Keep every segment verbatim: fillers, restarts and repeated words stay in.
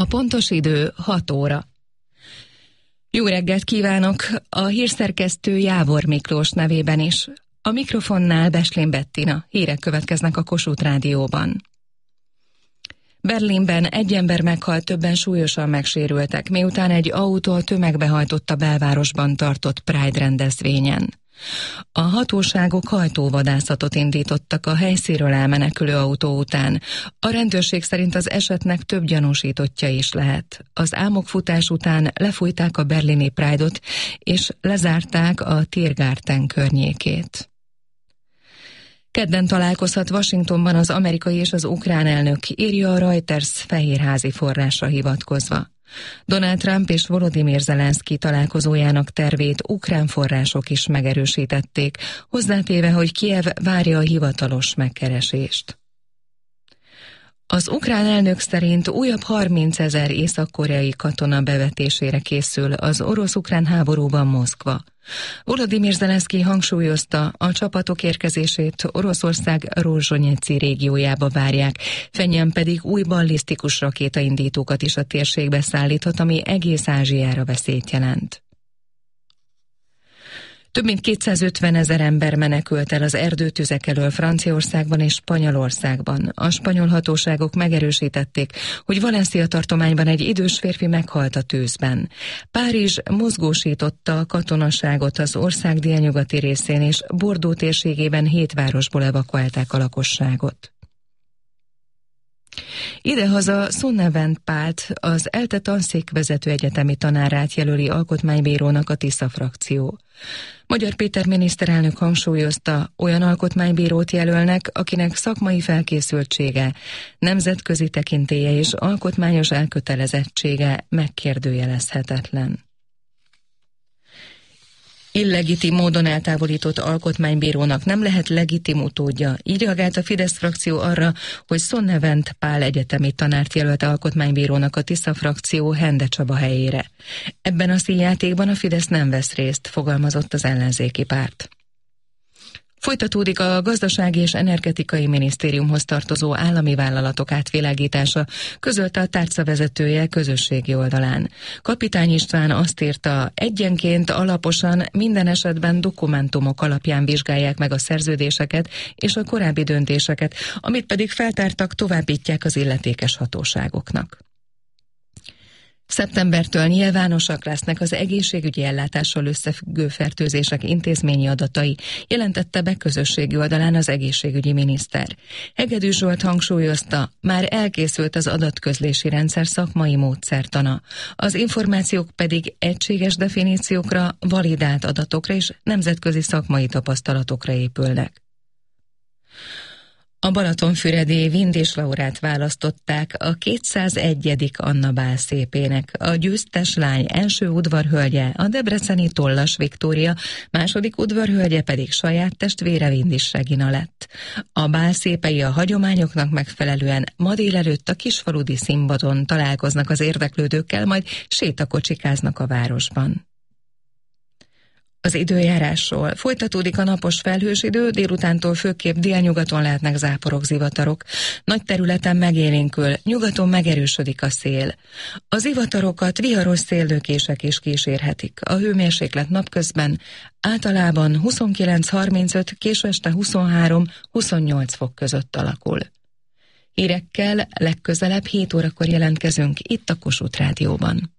A pontos idő hat óra. Jó reggelt kívánok! A hírszerkesztő Jávor Miklós nevében is. A mikrofonnál Beslén Bettina. Hírek következnek a Kossuth Rádióban. Berlinben egy ember meghalt, többen súlyosan megsérültek, miután egy autó a tömegbe hajtott a belvárosban tartott Pride rendezvényen. A hatóságok hajtóvadászatot indítottak a helyszínről elmenekülő autó után. A rendőrség szerint az esetnek több gyanúsítottja is lehet. Az álmokfutás után lefújták a berlini Pride-ot, és lezárták a Tiergarten környékét. Kedden találkozhat Washingtonban az amerikai és az ukrán elnök, írja a Reuters fehérházi forrásra hivatkozva. Donald Trump és Volodymyr Zelenszky találkozójának tervét ukrán források is megerősítették, hozzátéve, hogy Kijev várja a hivatalos megkeresést. Az ukrán elnök szerint újabb harmincezer észak-koreai katona bevetésére készül az orosz-ukrán háborúban Moszkva. Volodymyr Zelenszky hangsúlyozta, a csapatok érkezését Oroszország Rozsonyeci régiójába várják, Phenján pedig új ballisztikus rakétaindítókat is a térségbe szállíthat, ami egész Ázsiára veszélyt jelent. Több mint kétszázötven ezer ember menekült el az erdőtüzek elől Franciaországban és Spanyolországban. A spanyol hatóságok megerősítették, hogy Valencia tartományban egy idős férfi meghalt a tűzben. Párizs mozgósította a katonaságot az ország délnyugati részén, és Bordeaux térségében hét városból evakuálták a lakosságot. Idehaza Sonnevent Pált, az ELTE tanszékvezető egyetemi tanárát jelöli alkotmánybírónak a Tisza frakció. Magyar Péter miniszterelnök hangsúlyozta, olyan alkotmánybírót jelölnek, akinek szakmai felkészültsége, nemzetközi tekintélye és alkotmányos elkötelezettsége megkérdőjelezhetetlen. Illegitim módon eltávolított alkotmánybírónak nem lehet legitim utódja. Így reagált a Fidesz frakció arra, hogy Sonnevent Pál egyetemi tanárt jelölte alkotmánybírónak a Tisza frakció Hende Csaba helyére. Ebben a színjátékban a Fidesz nem vesz részt, fogalmazott az ellenzéki párt. Folytatódik a Gazdasági és Energetikai Minisztériumhoz tartozó állami vállalatok átvilágítása, közölte a tárca vezetője közösségi oldalán. Kapitány István azt írta, egyenként alaposan minden esetben dokumentumok alapján vizsgálják meg a szerződéseket és a korábbi döntéseket, amit pedig feltártak, továbbítják az illetékes hatóságoknak. Szeptembertől nyilvánosak lesznek az egészségügyi ellátással összefüggő fertőzések intézményi adatai, jelentette be közösségi oldalán az egészségügyi miniszter. Hegedű Zsolt hangsúlyozta, már elkészült az adatközlési rendszer szakmai módszertana. Az információk pedig egységes definíciókra, validált adatokra és nemzetközi szakmai tapasztalatokra épülnek. A Balatonfüredi Vindés Laurát választották a kétszázegyedik Anna Bál szépének. A győztes lány első udvarhölgye, a debreceni Tollas Viktória, második udvarhölgye pedig saját testvére Vindis Regina lett. A bál szépei a hagyományoknak megfelelően ma délelőtt a Kisfaludi Színpadon találkoznak az érdeklődőkkel, majd sétakocsikáznak a városban. Az időjárásról. Folytatódik a napos felhős idő, délutántól főképp délnyugaton lehetnek záporok, zivatarok. Nagy területen megélénkül, nyugaton megerősödik a szél. A zivatarokat viharos széllökések is kísérhetik. A hőmérséklet napközben általában huszonkilenc harmincöt, késő este huszonhárom-huszonnyolc fok között alakul. Hírekkel legközelebb hét órakor jelentkezünk itt a Kossuth Rádióban.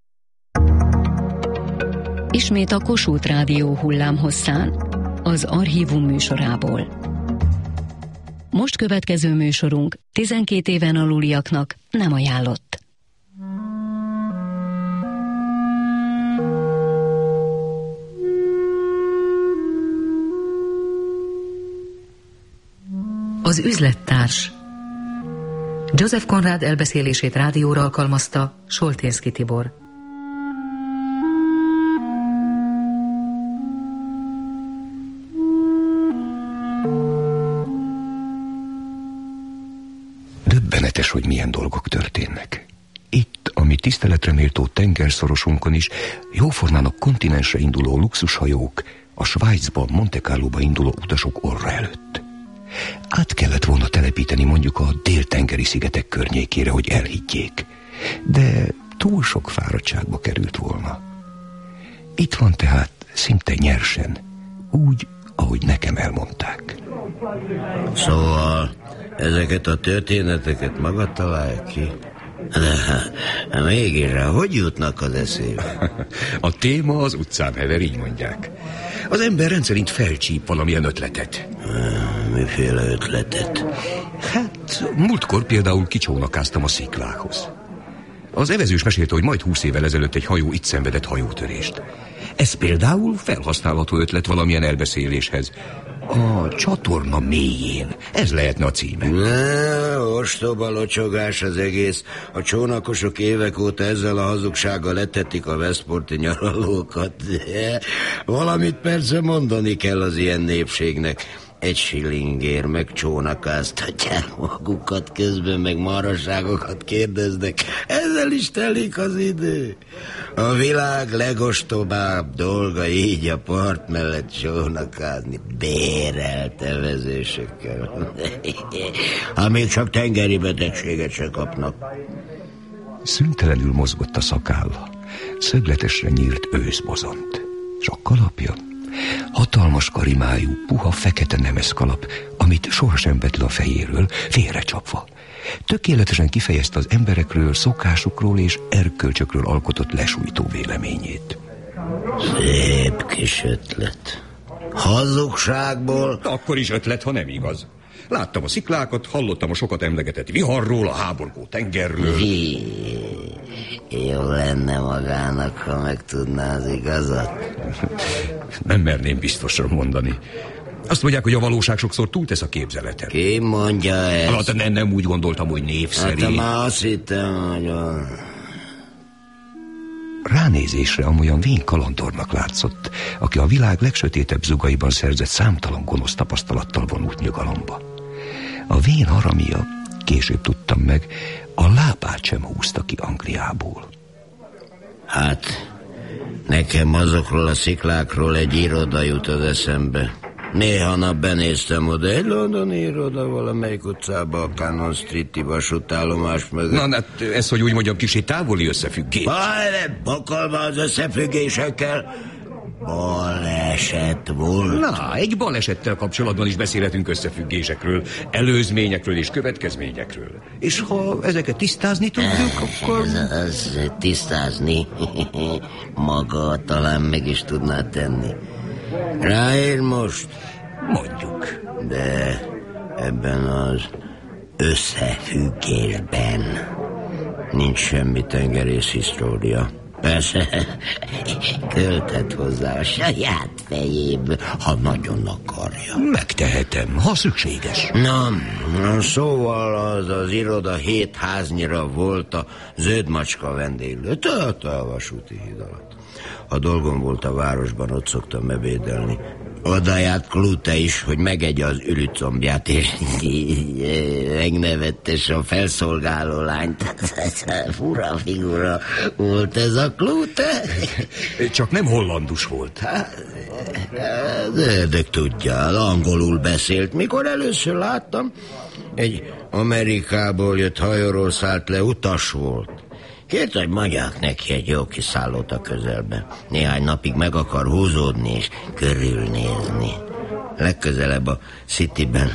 Ismét a Kossuth Rádió hullámhosszán, az Archívum műsorából. Most következő műsorunk tizenkét éven aluliaknak nem ajánlott. Az üzlettárs. József Konrád elbeszélését rádióra alkalmazta Solténszky Tibor. Döbbenetes, hogy milyen dolgok történnek. Itt, a mi tiszteletre méltó tengerszorosunkon is jóformán a kontinensre induló luxushajók, a Svájcba, Monte Carloba induló utasok orra előtt. Át kellett volna telepíteni mondjuk a déltengeri szigetek környékére, hogy elhiggyék. de túl sok fáradtságba került volna. Itt van tehát szinte nyersen, úgy, ahogy nekem elmondták. Szóval ezeket a történeteket maga találja ki? De mégis, hogy jutnak az eszébe? A téma az utcán hever, így mondják. Az ember rendszerint felcsíp valamilyen ötletet. Miféle ötletet? Hát, múltkor például kicsónakáztam a sziklához. Az evezős mesélte, hogy majd húsz évvel ezelőtt egy hajó itt szenvedett hajótörést. Ez például felhasználható ötlet valamilyen elbeszéléshez. A csatorna mélyén. Ez lehetne a címe. Ne, ostoba locsogás az egész. A csónakosok évek óta ezzel a hazugsággal letették a Westporti nyaralókat. De valamit persze mondani kell az ilyen népségnek. Egy shillingért meg csónakáztatják magukat, közben meg maraságokat kérdeznek. Ezzel is telik az idő. A világ legostobább dolga így a part mellett csónakázni, bérelt evezésekkel. Ha még csak tengeri betegséget se kapnak. Szüntelenül mozgott a szakálla. Szögletesre nyírt őszbozont. És a kalapja? Hatalmas karimájú, puha, fekete nemeszkalap, amit sohasem vett le a fejéről, félrecsapva. Tökéletesen kifejezte az emberekről, szokásukról és erkölcsökről alkotott lesújtó véleményét. Szép kis ötlet. Hazugságból? Akkor is ötlet, ha nem igaz. Láttam a sziklákat, hallottam a sokat emlegetett viharról, a háborgó tengerről. Hí, jó lenne magának, ha megtudná az igazat. Nem merném biztosra mondani. Azt mondják, hogy a valóság sokszor túltesz a képzeleten. Ki mondja ezt? Hát nem, nem úgy gondoltam, hogy névszerű. Hát már azt hittem, hogy... Ránézésre amolyan vén kalandornak látszott, aki a világ legsötétebb zugaiban szerzett számtalan gonosz tapasztalattal vonult nyugalomba. A vén haramia, később tudtam meg, a lábát sem húzta ki Angliából. Hát, nekem azokról a sziklákról egy iroda jut az eszembe. Néha nap benéztem oda, egy londoni iroda valamelyik utcába, a Cannon Street-i vasútállomás mögött. Na, hát ez, hogy úgy mondjam, kicsit távoli összefüggés. Bár, bakalva az összefüggésekkel. Baleset volt. Na, egy balesettel kapcsolatban is beszélhetünk összefüggésekről, előzményekről és következményekről. És ha ezeket tisztázni tudjuk, akkor... Ez az tisztázni maga talán meg is tudná tenni. Ráér most? Mondjuk. De ebben az összefüggésben nincs semmi tengerész história. Persze, költhet hozzá a saját fejéből, ha nagyon akarja. Megtehetem, ha szükséges. Na, szóval az az iroda hét háznyira volt a zöld macska vendéglő, tehát a vasúti híd alatt. Ha dolgom volt a városban, ott szoktam ebédelni. Oda járt Klute is, hogy megegye az ürücombját, és megnevettes a felszolgáló lányt. Fura figura volt ez a Klute. Csak nem hollandus volt. Az ördög tudja, angolul beszélt. Mikor először láttam, egy Amerikából jött hajóról szállt le, utas volt. Kért, hogy mondják neki egy jó kis szállót a közelbe. Néhány napig meg akar húzódni és körülnézni. Legközelebb a Cityben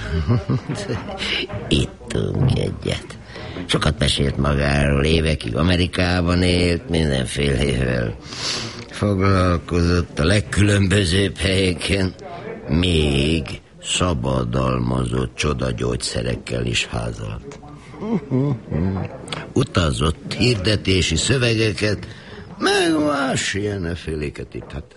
ittunk egyet. Sokat mesélt magáról, évekig Amerikában élt, mindenfélével foglalkozott a legkülönbözőbb helyeken, még szabadalmazott csodagyógyszerekkel is házolt. Utazott hirdetési szövegeket, meg más ilyenféléket itt. Hát.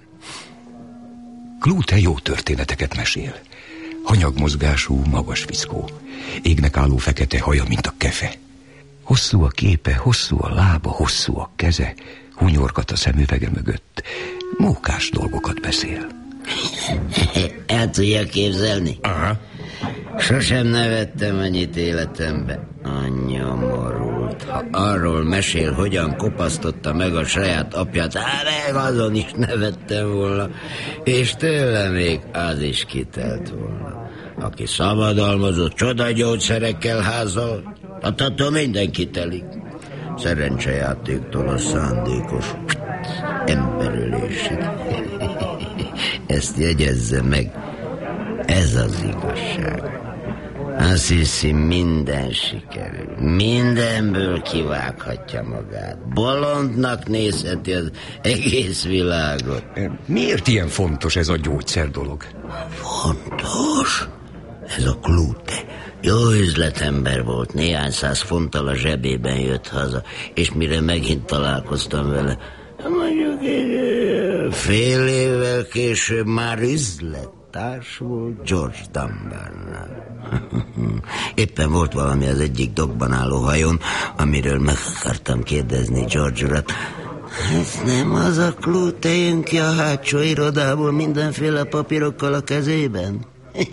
Klute jó történeteket mesél. Hanyagmozgású, magas fickó. Égnek álló fekete haja, mint a kefe. Hosszú a képe, hosszú a lába, hosszú a keze, hunyorgat a szemüvege mögött. Mókás dolgokat beszél. El tudja képzelni? Aha. Sosem nevettem annyit életembe. A nyomorult. Ha arról mesél, hogyan kopasztotta meg a saját apját, hát meg azon is nevettem volna. És tőle még az is kitelt volna. Aki szabadalmazott csodagyógyszerekkel házal, hát attól mindenki telik. szerencsejátéktól a szándékos emberölésig. Ezt jegyezze meg, ez az igazság. Azt hiszi, minden sikerül, mindenből kivághatja magát. Bolondnak nézheti az egész világot. Miért ilyen fontos ez a gyógyszer dolog? Fontos? Ez a Klute. Jó üzletember volt, néhány száz fonttal a zsebében jött haza, és mire megint találkoztam vele, mondjuk fél évvel később már üzlettárs volt George Dunbarnál. Éppen volt valami az egyik dokkban álló hajón, amiről meg akartam kérdezni George urat. Ez nem az a Klute jön ki a hátsó irodából mindenféle papírokkal a kezében?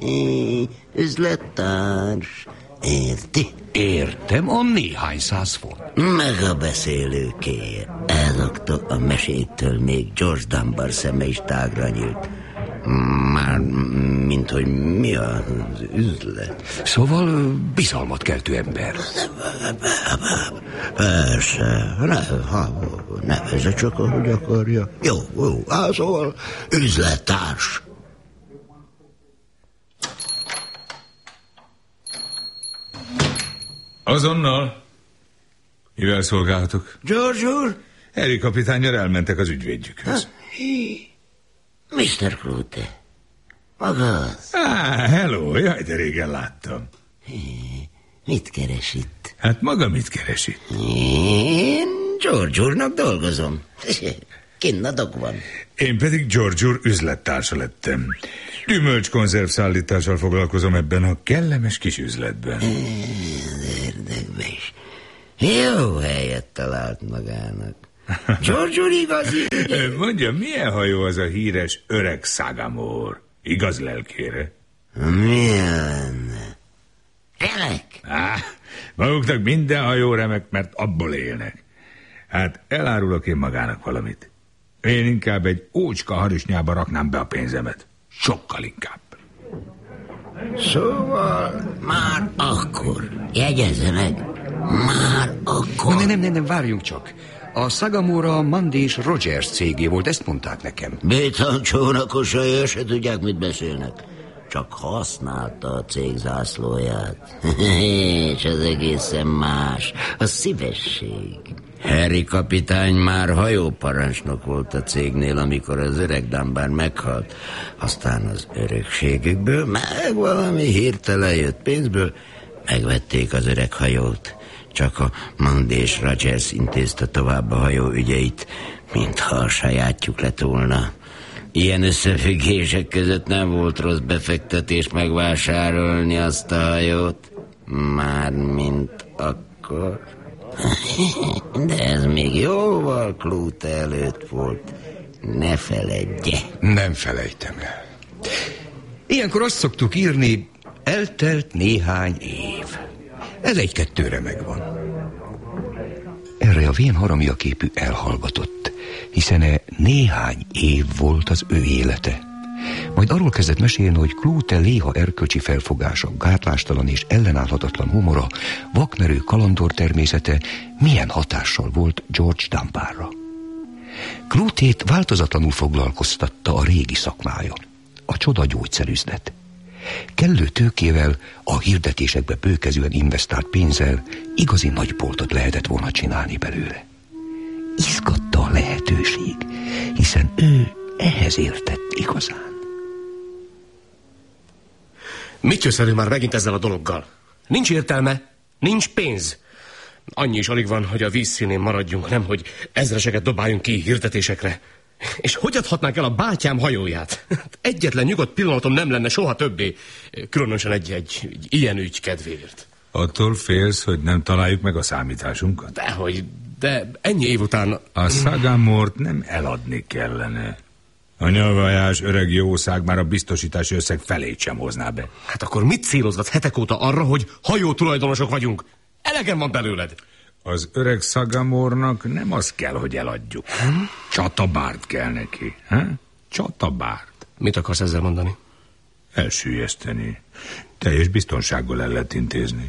Üzlettárs, érti? Értem, a néhány száz font. Meg a beszélőkéje. Ezoktól a mesétől még George Dunbar szeme is tágra nyílt. Már, mint hogy mi az üzlet. Szóval bizalmat keltő ember. Persze, ne, nevezze csak, ahogy akarja. Jó, jó, á, szóval üzlettárs. Azonnal. Mivel szolgálhatok? George úr? Harry kapitánnyal elmentek az ügyvédjükhöz. miszter Klute, maga az? Ah, hello, jaj, de régen láttam. Mit keres itt? Hát maga mit keres itt? Én George úrnak dolgozom. Kinn a dokban. Én pedig George úr üzlettársa lettem. Gyümölcskonzerv szállítással foglalkozom ebben a kellemes kis üzletben. Ez érdekbe is. Jó helyet talált magának. George úr igazi... Mondja, milyen hajó az a híres öreg Sagamore? Igaz lelkére? Milyen lenne? Remek? Á, maguknak minden hajó remek, mert abból élnek. Hát elárulok én magának valamit. Én inkább egy ócska harisnyába raknám be a pénzemet. Sokkal inkább. Szóval már akkor, jegyezze meg, már akkor... Nem, nem, nem, nem, várjunk csak. A Sagamore a Mundy és Rogers cégé volt, ezt mondták nekem. Bétan csónakosai, se tudják, mit beszélnek. Csak használta a cég zászlóját. És az egészen más, a szívesség. Harry kapitány már hajóparancsnok volt a cégnél, amikor az öreg Dunbar meghalt. Aztán az örökségükből, meg valami hirtelen jött pénzből, megvették az öreg hajót. Csak a Mundy és Rogers intézte tovább a hajó ügyeit, mintha a sajátjuk lett volna. Ilyen összefüggések között nem volt rossz befektetés megvásárolni azt a hajót. Mármint akkor... De ez még jóval Klute előtt volt. Ne feledje. Nem felejtem el. Ilyenkor azt szoktuk írni, eltelt néhány év. Ez egy-kettőre megvan. Erre a vén haramiaképű elhallgatott, hiszen e néhány év volt az ő élete. Majd arról kezdett mesélni, hogy Klute léha erkölcsi felfogása, gátlástalan és ellenállhatatlan humora, vakmerő kalandor természete milyen hatással volt George Dunbarra. Klutét változatlanul foglalkoztatta a régi szakmája, a csoda gyógyszerüzlet. Kellő tőkével, a hirdetésekbe bőkezően investált pénzzel igazi nagyboltot lehetett volna csinálni belőle. Izgatta a lehetőség, hiszen ő ehhez értett igazán. Mit jössz elő már megint ezzel a dologgal? Nincs értelme, nincs pénz. Annyi is alig van, hogy a vízszínén maradjunk, nem, hogy ezreseket dobáljunk ki hirdetésekre. És hogy adhatnánk el a bátyám hajóját? Egyetlen nyugodt pillanatom nem lenne soha többé, különösen egy, egy, egy ilyen ügy kedvéért. Attól félsz, hogy nem találjuk meg a számításunkat? Dehogy, de ennyi év után... A Sagamore-t nem eladni kellene. A nyavajás öreg jószág már a biztosítási összeg felét sem hozná be. Hát akkor mit célozgat hetek óta arra, hogy hajó tulajdonosok vagyunk? Elegem van belőled. Az öreg Sagamore-nak nem az kell, hogy eladjuk. Hm? Csatabárt kell neki. Hm? Csatabárt. Mit akarsz ezzel mondani? Elsüllyeszteni. Teljes biztonsággal el lehet intézni.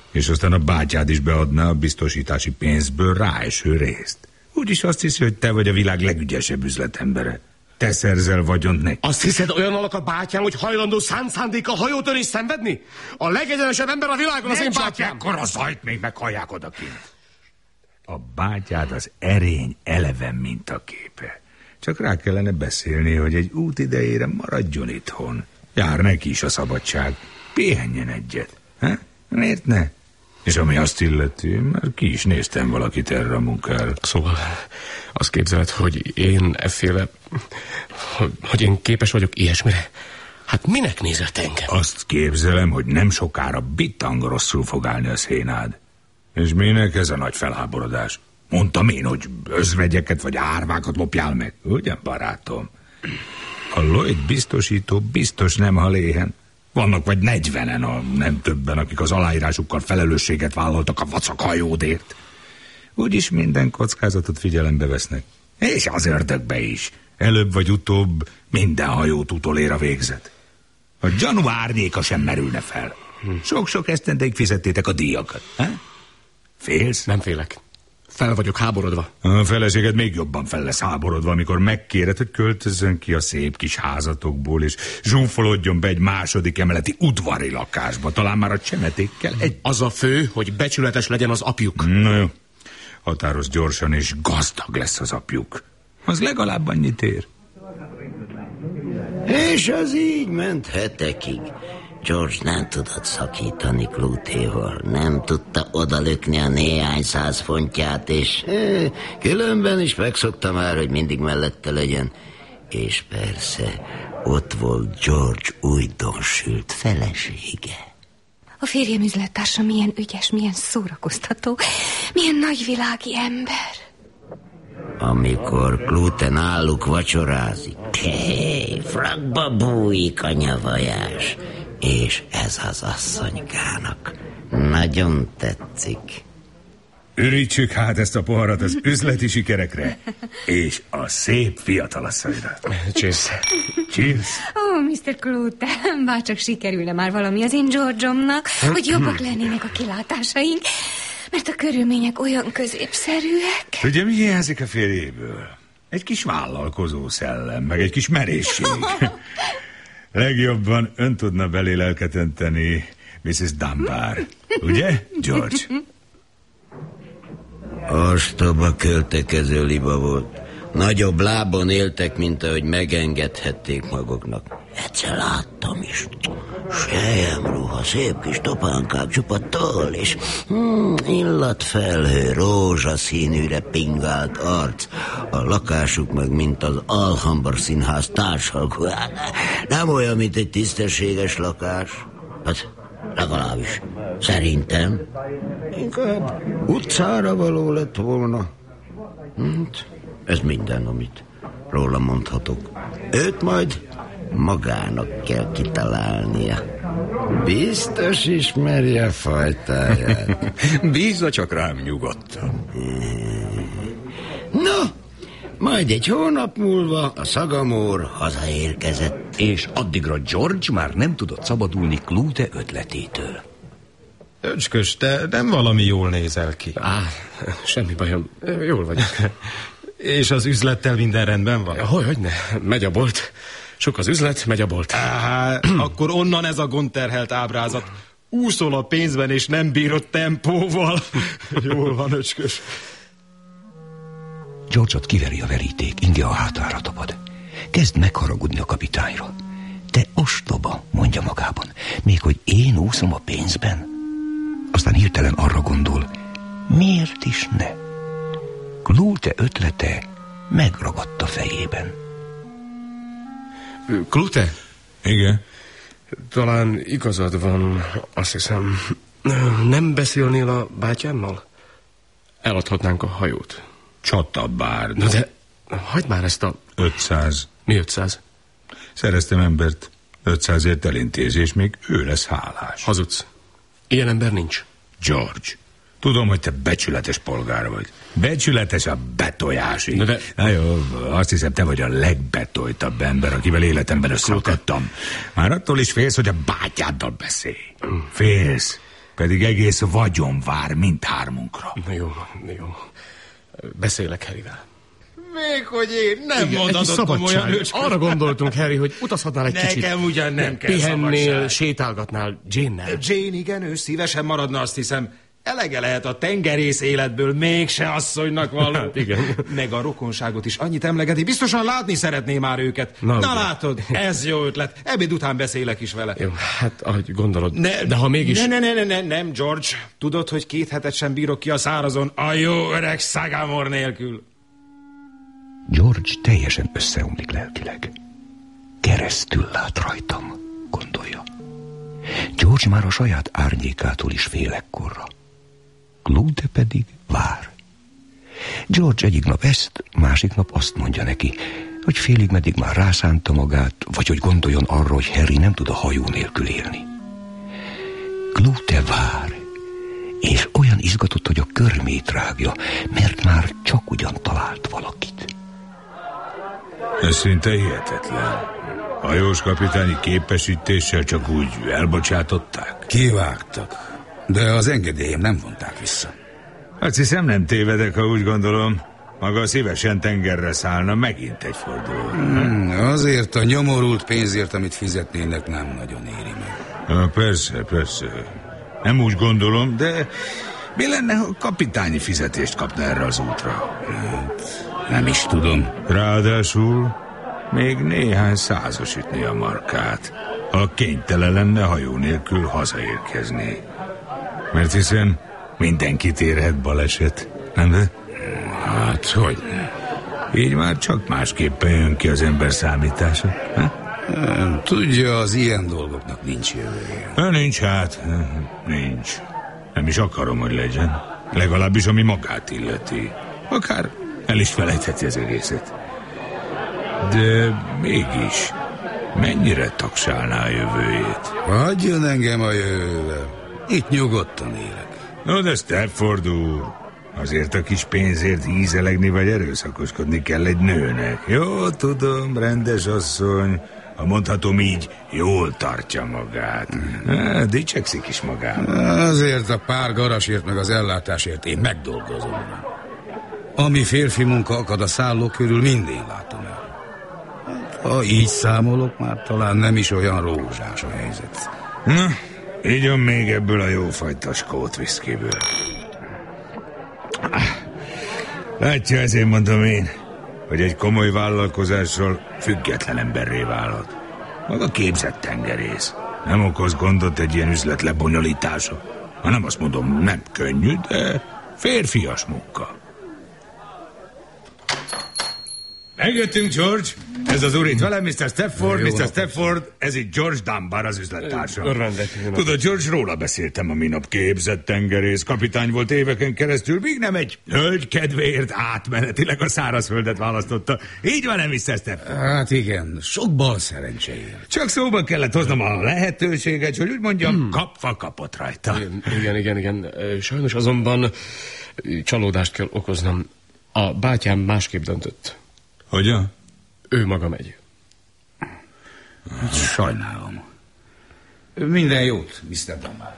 És aztán a bátyád is beadná a biztosítási pénzből ráeső részt. Úgyis azt hiszi, hogy te vagy a világ legügyesebb üzletembere. Te szerzel vagyont neki. Azt hiszed, olyan alak a bátyám, hogy hajlandó szánt szándéka hajótörést szenvedni? A legegyenesebb ember a világon az én bátyám. Akkor a zajt még meghallják odakint. A bátyád az erény eleven mintaképe. Csak rá kellene beszélni, hogy egy út idejére maradjon itthon. Jár neki is a szabadság. Pihenjen egyet. Ha? Miért ne? És ami azt illeti, már ki is néztem valakit erre a munkára. Szóval azt képzeled, hogy én efféle, hogy, hogy én képes vagyok ilyesmire? Hát minek nézel te engem? Azt képzelem, hogy nem sokára bitang rosszul fog állni a szénád. És minek ez a nagy felháborodás? Mondtam én, hogy özvegyeket vagy árvákat lopjál meg. Ugye, barátom? A Lloyd biztosító biztos nem hal éhen. Vannak vagy negyvenen, a nem többen, akik az aláírásukkal felelősséget vállaltak a vacak hajódért. Úgyis minden kockázatot figyelembe vesznek. És az ördögbe is. Előbb vagy utóbb minden hajót utolér a végzet. A gyanú árnyéka sem merülne fel. Sok-sok esztendeig fizettétek a díjakat. He? Félsz? Nem félek. Fel vagyok háborodva. A feleséged még jobban fel lesz háborodva, amikor megkéred, hogy költözzön ki a szép kis házatokból, és zsúfolódjon be egy második emeleti udvari lakásba, talán már a csemetékkel egy... Az a fő, hogy becsületes legyen az apjuk. Na jó, határoz gyorsan, és gazdag lesz az apjuk. Az legalább annyit ér. És az így ment hetekig. George nem tudott szakítani Clutéval, nem tudta odalökni a néhány száz fontját, és eh, különben is megszokta már, hogy mindig mellette legyen. És persze, ott volt George újdonsült felesége. A férjem üzlettársa milyen ügyes, milyen szórakoztató, milyen nagyvilági ember. Amikor Clute náluk vacsorázik, hey, frakba bújik a nyavajás. És ez az asszonykának nagyon tetszik. Ürítsük hát ezt a poharat az üzleti sikerekre, és a szép fiatalasszonyra. Cheers. Cheers. Ó, oh, miszter Clute, bárcsak sikerülne már valami az én George-omnak, hogy jobbak lennének a kilátásaink, mert a körülmények olyan középszerűek. Tudja, mi hiányzik a férjéből? Egy kis vállalkozó szellem, meg egy kis merészség. Legjobban ön tudna belé lelket önteni missus Dunbar. Ugye, George? Ostoba költekező liba volt. Nagyobb lábon éltek, mint ahogy megengedhették maguknak. Egyszer láttam is. Selyemruha, szép kis topánkák, csupa toll, és hmm, illatfelhő, rózsaszínűre pingált arc. A lakásuk meg, mint az Alhambra színház társalgó. Nem olyan, mint egy tisztességes lakás. Hát, legalábbis szerintem. Inkább utcára való lett volna. Hát, ez minden, amit róla mondhatok. Őt majd magának kell kitalálnia. Biztos ismeri a fajtáját. Bízza csak rám nyugodtan. No, majd egy hónap múlva a szagamór hazaérkezett. És addigra George már nem tudott szabadulni Clute ötletétől. Öcskös, te nem valami jól nézel ki. Á, semmi bajom, jól vagyok. És az üzlettel minden rendben van? Hogy, hogy ne, megy a bolt. Sok az üzlet, megy a bolt. Á, akkor onnan ez a gondterhelt ábrázat. Úszol a pénzben, és nem bírod tempóval. Jól van, öcskös. George-ot kiveri a veríték, inge a hátára tapad. Kezd megharagudni a kapitányra. Te ostoba, mondja magában, még hogy én úszom a pénzben? Aztán hirtelen arra gondol, miért is ne? Clute ötlete megragadt a fejében. Clute? Igen? Talán igazad van, azt hiszem. Nem beszélnél a bátyámmal? Eladhatnánk a hajót. Csatabár. Na de, hagyd már ezt a... ötszáz. Mi ötszáz? Szereztem embert. ötszázért elintézés, még ő lesz hálás. Hazudsz. Ilyen ember nincs. George, tudom, hogy te becsületes polgár vagy. Becsületes a betojásig. De... Na jó, azt hiszem, te vagy a legbetoltabb ember, akivel életemben összeakadtam. Már attól is félsz, hogy a bátyáddal beszélj. Félsz, Pedig egész vagyon vár mindhármunkra. Jó, jó. Beszélek Harryvel. Még hogy én nem Igen, mondhatod komolyan, őcskö. Arra gondoltunk, Harry, hogy utazhatnál egy Nekem kicsit. Nekem ugyan nem kell Pihennél, szabadság. sétálgatnál Jane-nel. Jane, igen, ő szívesen maradna, azt hiszem. Elege lehet a tengerész életből, mégse asszonynak való. Hát igen. Meg a rokonságot is annyit emlegeti, biztosan látni szeretné már őket. Na, Na ugye. látod, ez jó ötlet. Ebéd után beszélek is vele. Jó, hát ahogy gondolod. Ne, de ha mégis... Ne, ne, ne, ne, ne, nem, George. Tudod, hogy két hetet sem bírok ki a szárazon a jó öreg Sagamore nélkül. George teljesen összeomlik lelkileg. Keresztül lát rajtam, gondolja. George már a saját árnyékától is fél ekkorra. Claude pedig vár. George egyik nap ezt, másik nap azt mondja neki, hogy félig meddig már rászánta magát, vagy hogy gondoljon arra, hogy Harry nem tud a hajó nélkül élni. Claude vár, és olyan izgatott, hogy a körmét rágja, mert már csak ugyan talált valakit. Ez szinte hihetetlen. Hajós kapitányi képesítéssel csak úgy elbocsátották. Kivágtak, de az engedélyem nem vonták vissza. Azt hiszem, nem tévedek, ha úgy gondolom. Maga szívesen tengerre szállna megint egy fordulóra. Hmm, azért a nyomorult pénzért, amit fizetnének, nem nagyon éri meg. Ha, persze, persze. Nem úgy gondolom, de mi lenne, ha kapitányi fizetést kapna erre az útra? Hát, nem is tudom. Ráadásul még néhány százas ütné a markát, ha kénytelen lenne hajó nélkül hazaérkezni. Mert hiszen mindenkit érhet baleset, nem de? Hát, hogy? Így már csak másképpen jön ki az ember számítása. Ha? Tudja, az ilyen dolgoknak nincs jövője. Ha, nincs hát, nincs. Nem is akarom, hogy legyen. Legalábbis ami magát illeti. Akár el is felejtheti az egészet. De mégis, mennyire taksálná a jövőjét? Hagyjon engem a jövővel. Itt nyugodtan élek. No, de Stafford úr, azért a kis pénzért hízelegni vagy erőszakoskodni kell egy nőnek. Jó, tudom, rendes asszony, ha mondhatom így, jól tartja magát. Há, dicsekszik is magával. Azért a pár garasért meg az ellátásért én megdolgozom. Ami férfi munka akad a szálló körül, mindig látom el. Ha így számolok, már talán nem is olyan rózsás a helyzet. Na, igyon még ebből a jófajta skót viszkiből. Látja, ezért mondom én, hogy egy komoly vállalkozással független emberré válhat. Maga képzett tengerész. Nem okoz gondot egy ilyen üzlet lebonyolítása. Ha nem azt mondom, nem könnyű, de férfias munka. Megjöttünk, George. Ez az úr itt velem, miszter Stafford, miszter Stafford, ez itt George Dunbar, az üzlettársa. Örvendek. Tudod, George, róla beszéltem a minap, képzett tengerész, kapitány volt éveken keresztül, míg nem egy hölgy kedvéért átmenetileg a szárazföldet választotta. Így van-e, miszter Stafford? Hát igen, sok bal szerencséért. Csak szóba kellett hoznom a lehetőséget, hogy úgy mondjam, hmm. kapva kapott rajta. Igen, igen, igen. Sajnos azonban csalódást kell okoznom. A bátyám másképp döntött. Hogyan? Ő maga megy. Sajnálom. Minden jót, miszter Dunbar.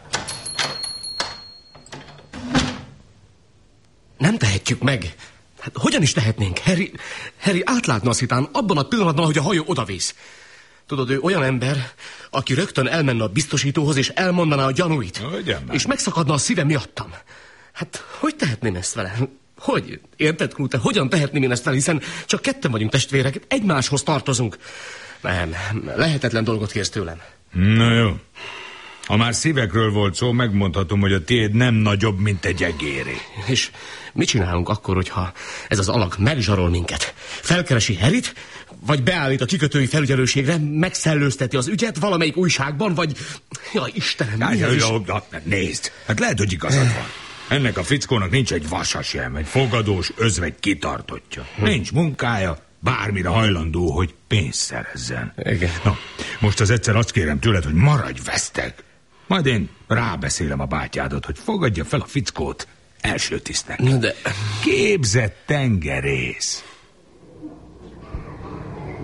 Nem tehetjük meg. Hát hogyan is tehetnénk? Harry, Harry átlátna a szitán abban a pillanatban, hogy a hajó odavész. Tudod, ő olyan ember, aki rögtön elmenne a biztosítóhoz, és elmondaná a gyanúit. És megszakadna a szíve miattam. Hát hogy tehetném ezt vele? Hogy? Érted, Knute? Hogyan tehetném én ezt vele, hiszen csak ketten vagyunk testvérek, egymáshoz tartozunk. Nem, lehetetlen dolgot kérsz tőlem. Na jó. Ha már szívekről volt szó, megmondhatom, hogy a tiéd nem nagyobb, mint egy egéré. És mit csinálunk akkor, hogyha ez az alak megzsarol minket? Felkeresi Harryt, vagy beállít a kikötői felügyelőségre, megszellőzteti az ügyet valamelyik újságban, vagy... Jaj, Istenem, mi Jaj, ez is? jó, nézd, hát lehet, hogy igazad van. Ennek a fickónak nincs egy vasa sem, egy fogadós özvegy kitartottja. Nincs munkája, bármire hajlandó, hogy pénzt szerezzen. Igen. Na, most az egyszer azt kérem tőled, hogy maradj veszteg. Majd én rábeszélem a bátyádat, hogy fogadja fel a fickót első tisztnek. De... Képzett tengerész.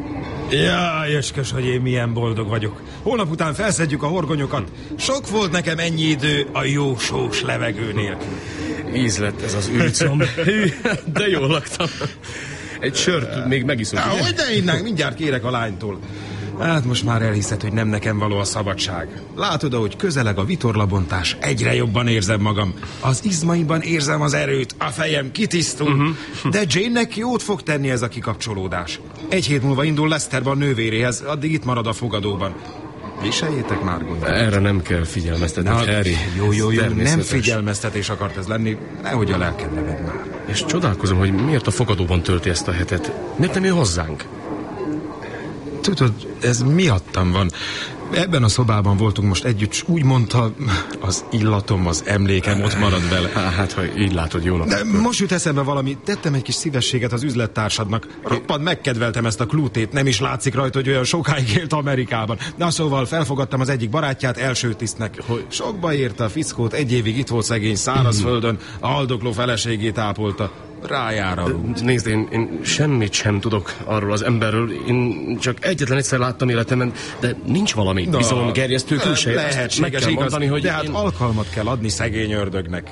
Jaj, öskös, hogy én milyen boldog vagyok. Holnap után felszedjük a horgonyokat. Sok volt nekem ennyi idő a jó sós levegő nélkül. Íz lett ez az űrcomb. De jól laktam. Egy sört még megiszunk. Hogy de innánk, mindjárt kérek a lánytól. Hát most már elhiszed, hogy nem nekem való a szabadság. Látod, ahogy közeleg a vitorlabontás, egyre jobban érzem magam. Az izmaimban érzem az erőt, a fejem kitisztul. Uh-huh. De Jane-nek jót fog tenni ez a kikapcsolódás. Egy hét múlva indul Lesterban nővéréhez, addig itt marad a fogadóban. Viseljétek már, gondolom. Erre nem kell figyelmeztetni, Harry. Jó, jó, jó, nem figyelmeztetés akart ez lenni, nehogy a lelked leved már. És csodálkozom, hogy miért a fogadóban tölti ezt a hetet. Miért nem jön hozzánk? Tudod, ez miattam van. Ebben a szobában voltunk most együtt, s úgy mondta, az illatom, az emlékem ott marad vele. Hát, ha így látod, jónak. De most jut eszembe valami, tettem egy kis szívességet az üzlettársadnak. Roppant megkedveltem ezt a Clutét, nem is látszik rajta, hogy olyan sokáig élt Amerikában. Na szóval felfogadtam az egyik barátját első tisztnek. Sokba érte a fickót, egy évig itt volt szegény szárazföldön, a haldokló feleségét ápolta. Rájáralunk. Nézd, én, én semmit sem tudok arról az emberről. Én csak egyetlen egyszer láttam életemben, de nincs valami no, bizongerjesztő külseje. Lehetséges, igaz, mondani, hogy de hát én... alkalmat kell adni szegény ördögnek.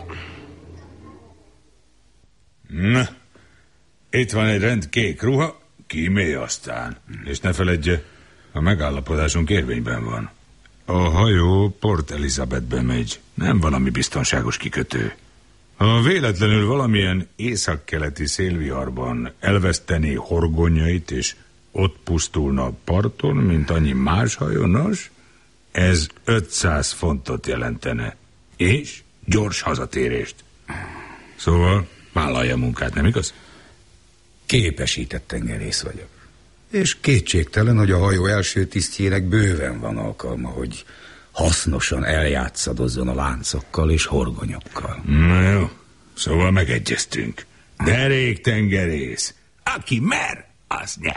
Na, itt van egy rend kék ruha, kímélj aztán. És ne feledje, a megállapodásunk érvényben van. A hajó Port Elizabethbe megy, nem valami biztonságos kikötő. Ha véletlenül valamilyen északkeleti szélviharban elvesztené horgonyait, és ott pusztulna a parton, mint annyi más hajónos, ez ötszáz fontot jelentene. És gyors hazatérést. Szóval vállalja a munkát, nem igaz? Képesített tengerész vagyok. És kétségtelen, hogy a hajó első tisztjének bőven van alkalma, hogy hasznosan eljátszadozzon a láncokkal és horgonyokkal. Na jó, szóval megegyeztünk. Derék tengerész, aki mer, az nyer.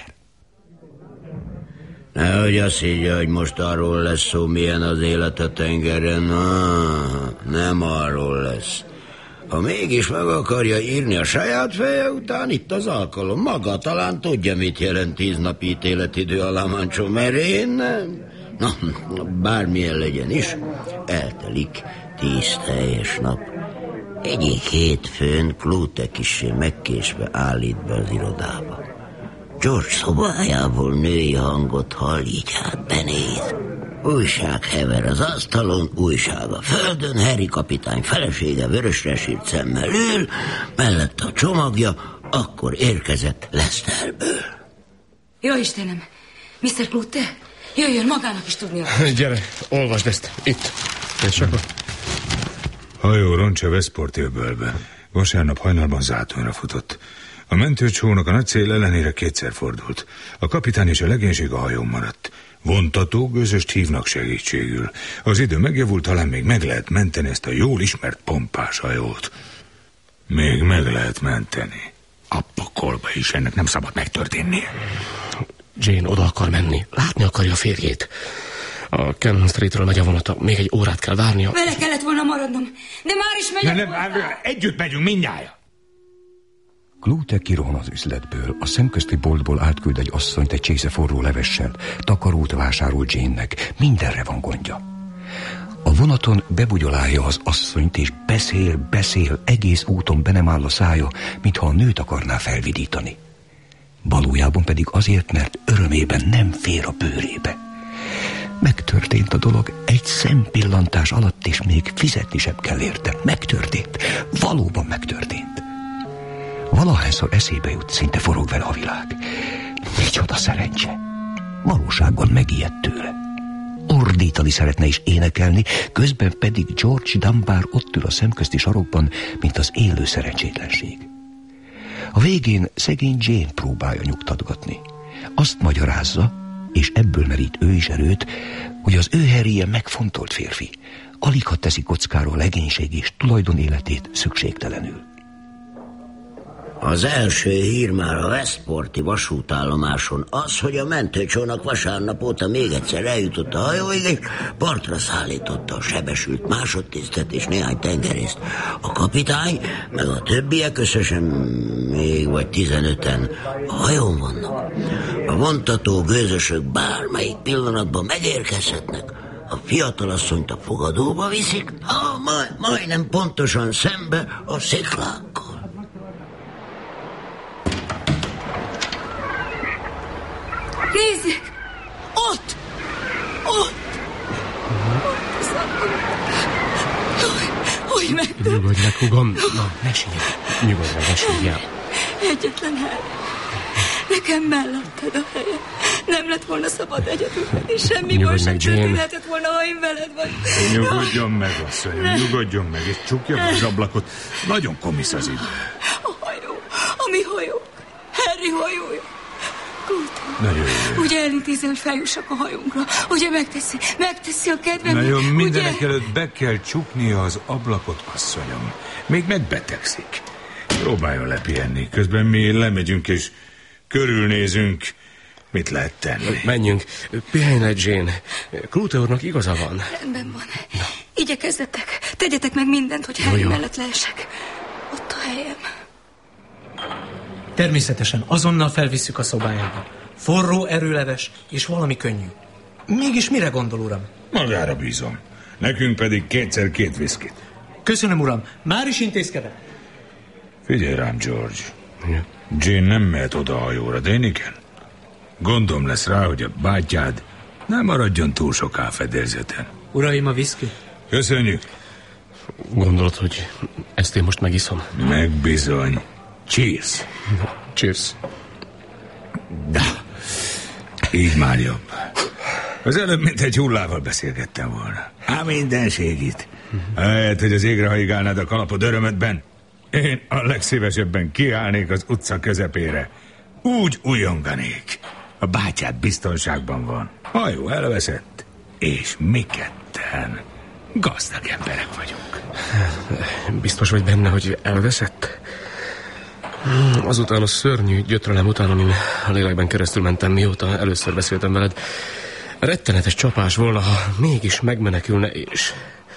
Nehogy azt higgye, hogy most arról lesz szó, milyen az élet a tengeren. Ah, nem arról lesz. Ha mégis meg akarja írni a saját feje után, itt az alkalom. Maga talán tudja, mit jelent tíz napi ítéletidő a Lamanchon, mert én nem. Na, bármilyen legyen is, eltelik tíz teljes nap. Egyik hétfőn Clute kissé megkésve állít be az irodába. George szobájából női hangot hall, így hát benéz. Újság hever az asztalon, újság a földön, Harry kapitány felesége vörösre sírt szemmel ül, mellette a csomagja, akkor érkezett Lesterből. Jó Istenem, miszter Clute, jöjjön, magának is tudni akar. Gyere, olvasd ezt, itt. És akkor? Hajó roncsa Westporti öbölbe. Vasárnap hajnalban zátonyra futott. A mentőcsónak a nagy szél ellenére kétszer fordult. A kapitány és a legénység a hajón maradt. Vontató gőzöst hívnak segítségül. Az idő megjavult, talán még meg lehet menteni ezt a jól ismert pompás hajót. Még meg lehet menteni. A pokolba is, ennek nem szabad megtörténnie. Jane oda akar menni, látni akarja a férjét. A Cannon Streetről megy a vonata, még egy órát kell várnia. Vele kellett volna maradnom, de már is megyek. Nem, nem, együtt megyünk mindnyájan. Clute kirohan az üzletből, a szemközti boltból átküld egy asszonyt egy csésze forró levessel, takarót vásárol Jane-nek, mindenre van gondja. A vonaton bebugyolálja az asszonyt, és beszél, beszél, egész úton be nem áll a szája, mintha a nőt akarná felvidítani. Valójában pedig azért, mert örömében nem fér a bőrébe. Megtörtént a dolog egy szempillantás alatt, és még fizetni sem kell érte. Megtörtént. Valóban megtörtént. Valahányszor eszébe jut, szinte forog vele a világ. Micsoda szerencse. Valóságban megijedt tőle. Ordítani szeretne is énekelni, közben pedig George Dunbar ott ül a szemközti sarokban, mint az élő szerencsétlenség. A végén szegény Jane próbálja nyugtatgatni. Azt magyarázza, és ebből merít ő is erőt, hogy az ő Harrye megfontolt férfi. Aligha teszi kockára a legénység és tulajdon életét szükségtelenül. Az első hír már a Westporti vasútállomáson az, hogy a mentőcsónak vasárnap óta még egyszer eljutott a hajóig, és partra szállította a sebesült másodtisztet és néhány tengerészt. A kapitány, meg a többiek összesen még vagy tizenöten a hajón vannak. A vontató gőzösök bármelyik pillanatban megérkezhetnek, a fiatalasszonyt a fogadóba viszik, ha maj, majdnem pontosan szembe a sziklákkal. Nézzék! Ott! Ott! Hogy meg? Nyugodj meg, hugom. Na, ne sírj. Nyugodj meg, ne sírjál. Egyetlen hely. Nekem melletted a helye. Nem lett volna szabad egyedül, és semmiből sem történhetett volna, ha én veled vagy. Nyugodjon meg, asszonyom, nyugodjon meg, és csukja be az ablakot. Nagyon komisz az idő. A hajó, a mi hajó, Harry hajója. Nagyon jó. Ugye elintézi, hogy feljussak a hajónkra? Ugye megteszi, megteszi a kedvem? Nagyon mindenek ugye... előtt be kell csuknia az ablakot, asszonyom. Még megbetegszik. Próbáljon lepihenni. Közben mi lemegyünk és körülnézünk. Mit lehet tenni? Menjünk. Pihenj le, Jane. Klute úrnak igaza van. Rendben van. Igyekezzetek. Tegyetek meg mindent, hogy Harry mellett leesek. Ott a helyem. Természetesen azonnal felvisszük a szobájába. Forró, erőleves és valami könnyű. Mégis mire gondol, uram? Magára bízom. Nekünk pedig kétszer két viszkit. Köszönöm, uram. Már is intézkedek. Figyelj rám, George. Jane nem mehet oda a hajóra, de én igen. Gondom lesz rá, hogy a bátyád nem maradjon túl soká fedélzeten. Uraim, a viszki. Köszönjük. Gondolod, hogy ezt én most megiszom? Meg bizony. Cheers. Cheers. De, így már jobb. Az előbb mint egy hullával beszélgettem volna. Á, minden segít. Lehet, hogy az égre haigálnád a kalapod örömödben. Én a legszívesebben kiállnék az utca közepére. Úgy újonganék. A bátyád biztonságban van. Hajó elveszett, és mi ketten gazdag emberek vagyunk. Biztos vagy benne, hogy elveszett? Azután a szörnyű gyötrelem után, amin a lélekben keresztül mentem, mióta először beszéltem veled, rettenetes csapás volna, ha mégis megmenekülne, és...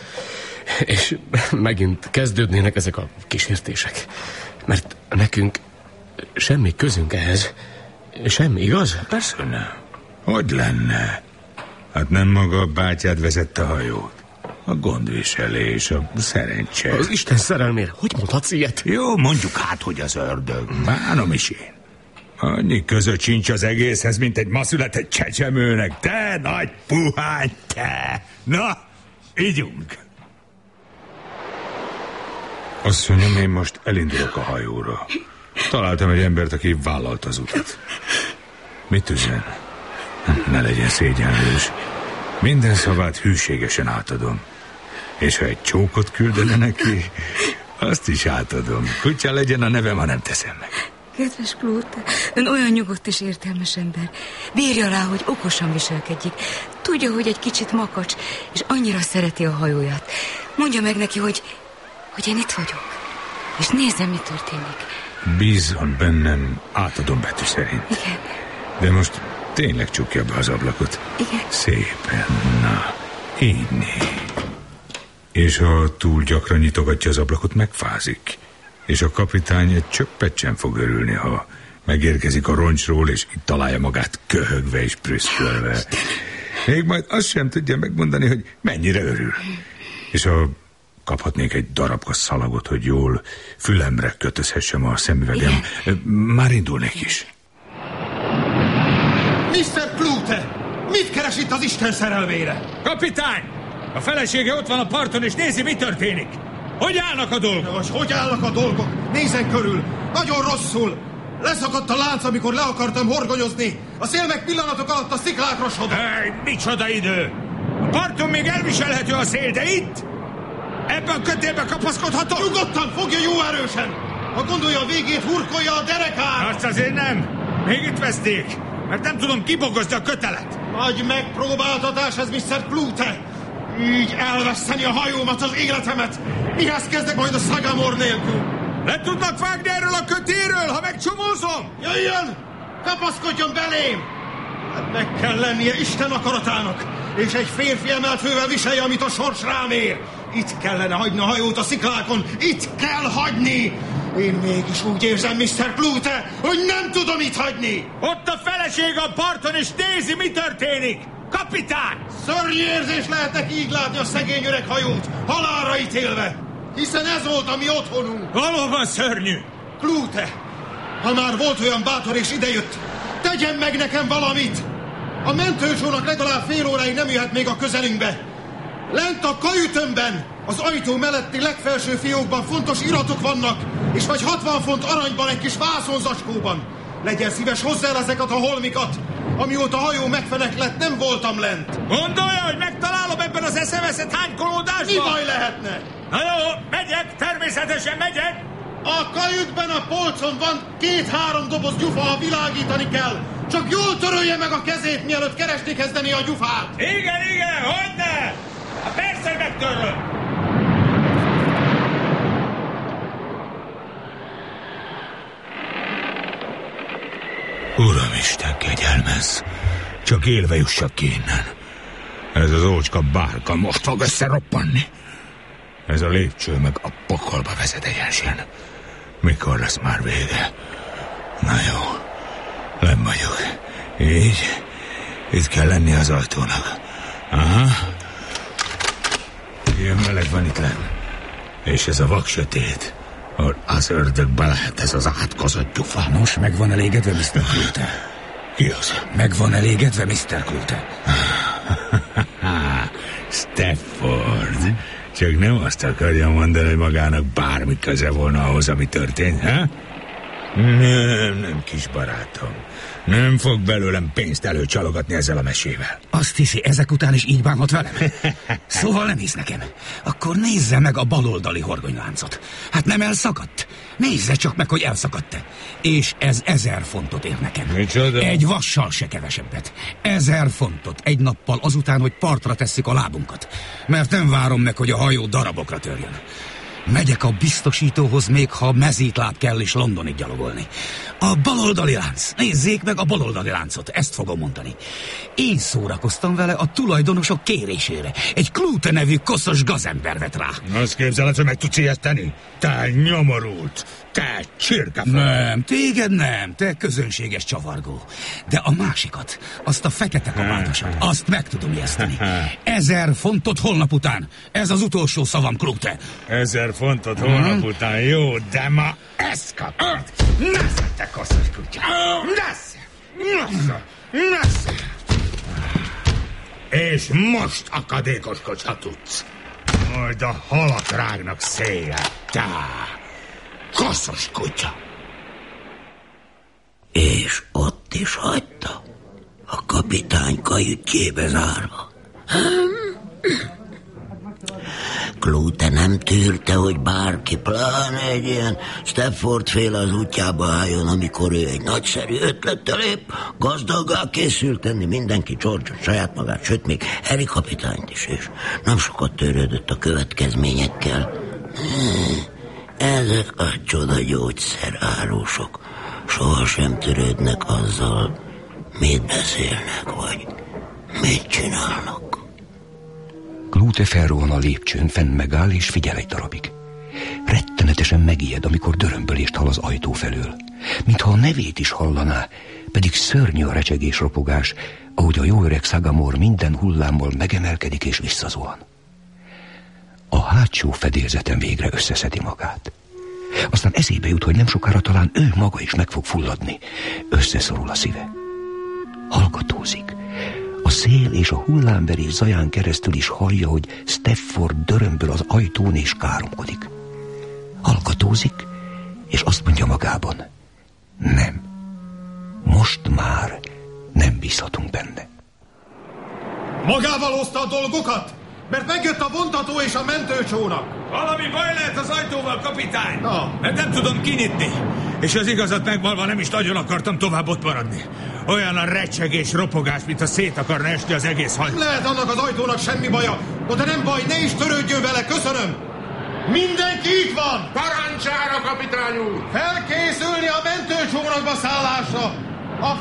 és megint kezdődnének ezek a kísértések. Mert nekünk semmi közünk ehhez. Semmi, igaz? Persze nem. Hogy lenne? Hát nem maga a bátyád vezette a hajót. A gondviselés, a szerencse. Az Isten szerelmére, hogy mondhatsz ilyet? Jó, mondjuk hát, hogy az ördög. Bánom is én. Annyi között sincs az egészhez, mint egy ma született csecsemőnek. Te nagy puhány, te! Na, ígyunk! Azt mondjam, én most elindulok a hajóra. Találtam egy embert, aki vállalta az utat. Mit üzen? Ne legyen szégyenlős. Minden szavát hűségesen átadom. És ha egy csókot küldene neki, azt is átadom. Kutya legyen a nevem, ha nem teszem meg. Kedves Klute, ön olyan nyugodt és értelmes ember. Bírja rá, hogy okosan viselkedjék. Tudja, hogy egy kicsit makacs, és annyira szereti a hajóját. Mondja meg neki, hogy, hogy én itt vagyok. És nézzem, mi történik. Bízzon bennem, átadom betű szerint. Igen. De most tényleg csukja be az ablakot. Igen. Szépen, na, így négy. És ha túl gyakran nyitogatja az ablakot, megfázik. És a kapitány egy csöppet sem fog örülni, ha megérkezik a roncsról, és itt találja magát köhögve és prüszkölve. Még majd azt sem tudja megmondani, hogy mennyire örül. És ha kaphatnék egy darabka szalagot, hogy jól fülemre kötözhessem a szemüvegem, igen, már indulnék is. miszter Klute! Mit keres itt az Isten szerelmére? Kapitány! A felesége ott van a parton, és nézi, mi történik. Hogy állnak a dolgok? Most hogy állnak a dolgok? Nézzen körül! Nagyon rosszul! Leszakadt a lánc, amikor le akartam horgonyozni. A szél meg pillanatok alatt a sziklák rosodott. Hey, micsoda idő! A parton még elviselhető a szél, de itt? Ebben a kötélben kapaszkodhatok? Nyugodtan, fogja jó erősen! Ha gondolja a végét, hurkolja a derekán! Azt azért nem! Még itt veszték, mert nem tudom kibogozni a kötelet. Nagy megpróbáltatás ez, miszter Klute! Így elveszteni a hajómat, az életemet! Mihez kezdek majd a Sagamore nélkül? Le tudnak vágni erről a kötéről, ha megcsomózom? Jöjjön! Kapaszkodjon belém! Hát meg kell lennie Isten akaratának, és egy férfi emelt fővel viselje, amit a sors rám ér. Itt kellene hagyni a hajót a sziklákon. Itt kell hagyni. Én mégis úgy érzem, miszter Klute, hogy nem tudom itt hagyni. Ott a feleség a parton, és nézi, mi történik. Kapitán! Szörnyű érzés lehetnek így látni a szegény öreg hajót, halálra ítélve. Hiszen ez volt a mi otthonunk. Valóban szörnyű. Klute, ha már volt olyan bátor és idejött, tegyen meg nekem valamit. A mentőcsónak legalább fél óráig nem jöhet még a közelünkbe. Lent a kajütönben, az ajtó melletti legfelső fiókban fontos iratok vannak, és vagy hatvan font aranyban egy kis vászonzacskóban. Legyen szíves hozzá el ezeket a holmikat. Amióta a hajó megfeneklett, nem voltam lent. Gondolja, hogy megtalálom ebben az eszeveszett hánykolódásban? Mi baj lehetne? Na jó, megyek, természetesen megyek. A kajütben a polcon van két-három doboz gyufa, ha világítani kell. Csak jól törölje meg a kezét, mielőtt keresni kezdeni a gyufát. Igen, igen, hogyne? Hát persze, hogy megtörlöm. Uramisten, kegyelmez! Csak élve jussak ki innen. Ez az ócska bárka most fog összeroppanni. Ez a lépcső meg a pokolba vezet egyensen. Mikor lesz már vége? Na jó, lenn vagyok. Így, itt kell lenni az ajtónak. Aha. Ilyen meleg van itt lenn. És ez a vak sötét. Az ördögbe lehet ez az átkozott gyufa. Nos, meg van elégedve, miszter Klute? Ki az? Meg van elégedve, miszter Klute? Stafford. Csak nem azt akarja mondani, hogy magának bármi köze volna ahhoz, ami történt, ha? Nem, nem, kis barátom. Nem fog belőlem pénzt előcsalogatni ezzel a mesével. Azt hiszi, ezek után is így bánhat velem? Szóval nem hisz nekem. Akkor nézze meg a baloldali horgonyláncot. Hát nem elszakadt? Nézze csak meg, hogy elszakadt-e. És ez ezer fontot ér nekem. Micsoda? Egy vassal se kevesebbet. Ezer fontot egy nappal azután, hogy partra tesszük a lábunkat. Mert nem várom meg, hogy a hajó darabokra törjön. Megyek a biztosítóhoz, még ha mezítláb kell is Londonig gyalogolni. A baloldali lánc. Nézzék meg a baloldali láncot, ezt fogom mondani. Én szórakoztam vele a tulajdonosok kérésére. Egy Klute nevű koszos gazember vett rá. Azt képzeled, hogy meg tudsz ilyeszteni? Te nyomorult, te csirkefej. Nem, téged nem, te közönséges csavargó. De a másikat, azt a fekete kabátosat, azt meg tudom ijeszteni. Ezer fontot holnap után. Ez az utolsó szavam, Klute. Ezer fontot holnap után, jó, de ma ezt kapod. Nesze, te koszos kutya. Nesze, nesze, nesze. És most akadékoskodsz, ha tudsz. Majd a halak rágnak széjjel. Te, koszos kutya. És ott is hagyta, a kapitány kajütjébe zárva. Klute nem tűrte, hogy bárki, pláne egy ilyen Stafford-féle az útjába álljon, amikor ő egy nagyszerű ötlettel épp gazdaggá készült tenni mindenki, George-ot, saját magát, sőt még Harry kapitányt is, és nem sokat törődött a következményekkel. Ezek a csoda gyógyszerárusok sohasem törődnek azzal, mit beszélnek, vagy mit csinálnak. Klute felrohan a lépcsőn, fenn megáll és figyel egy darabig. Rettenetesen megijed, amikor dörömbölést hall az ajtó felől. Mintha a nevét is hallaná, pedig szörnyű a recsegés-ropogás, ahogy a jó öreg Sagamore minden hullámmal megemelkedik és visszazuhan. A hátsó fedélzeten végre összeszedi magát. Aztán eszébe jut, hogy nem sokára talán ő maga is meg fog fulladni. Összeszorul a szíve. Hallgatózik. A szél és a hullámverés zaján keresztül is hallja, hogy Stafford dörömböl az ajtón és káromkodik. Hallgatózik, és azt mondja magában, nem. Most már nem bízhatunk benne. Magával hozta a dolgokat? Mert megjött a vontató és a mentőcsónak. Valami baj lehet az ajtóval, kapitány. Na. Mert nem tudom kinyitni. És az igazat megvalva nem is nagyon akartam tovább ott maradni. Olyan a recsegés, ropogás, mintha szét akarna esni az egész hajó. Lehet annak az ajtónak semmi baja. De nem baj, ne is törődjön vele, köszönöm. Mindenki itt van. Parancsára, kapitány úr. Felkészülni a mentőcsónakba szállásra.